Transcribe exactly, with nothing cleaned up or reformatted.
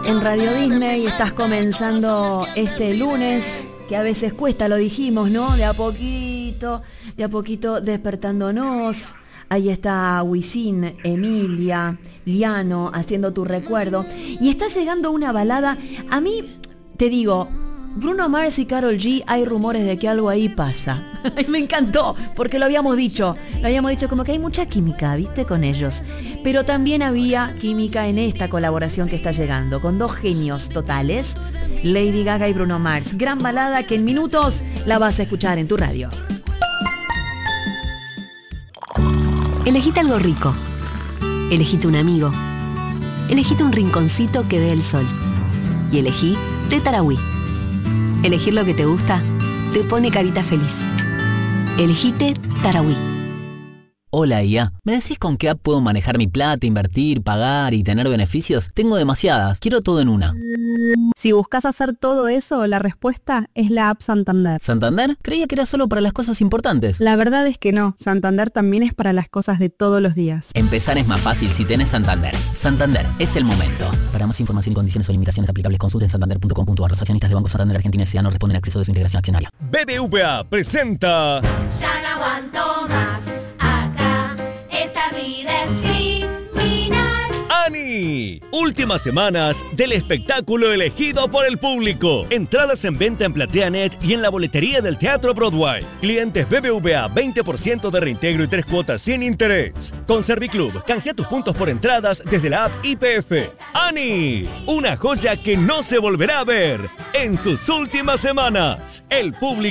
en Radio Disney, estás comenzando este lunes, que a veces cuesta, lo dijimos, ¿no? De a poquito, de a poquito despertándonos. Ahí está Wisin, Emilia, Liano, haciendo tu recuerdo. Y está llegando una balada. A mí, te digo, Bruno Mars y Karol G, hay rumores de que algo ahí pasa. Me encantó, porque lo habíamos dicho. Lo habíamos dicho como que hay mucha química, ¿viste? Con ellos. Pero también había química en esta colaboración que está llegando, con dos genios totales, Lady Gaga y Bruno Mars. Gran balada que en minutos la vas a escuchar en tu radio. Elegite algo rico. Elegite un amigo. Elegite un rinconcito que dé el sol. Y elegí Té Tarahui. Elegir lo que te gusta te pone carita feliz. Elegite Tarahui. Hola I A, ¿me decís con qué app puedo manejar mi plata, invertir, pagar y tener beneficios? Tengo demasiadas, quiero todo en una. Si buscas hacer todo eso, la respuesta es la app Santander. ¿Santander? Creía que era solo para las cosas importantes. La verdad es que no, Santander también es para las cosas de todos los días. Empezar es más fácil si tenés Santander. Santander, es el momento. Para más información y condiciones o limitaciones aplicables, consulten santander punto com punto a r. Los accionistas de Banco Santander Argentina S A no responden al acceso de su integración accionaria. B B V A presenta... Ya no aguanto más, acá, esta vida es criminal. ¡Ani! Últimas semanas del espectáculo elegido por el público. Entradas en venta en PlateaNet y en la boletería del Teatro Broadway. Clientes B B V A, veinte por ciento de reintegro y tres cuotas sin interés. Con Serviclub, canjea tus puntos por entradas desde la app I P F. ¡Ani! Una joya que no se volverá a ver en sus últimas semanas. El público